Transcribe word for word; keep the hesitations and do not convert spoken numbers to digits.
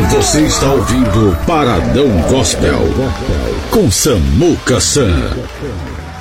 Você está ouvindo Paradão Gospel com Samuca Sam.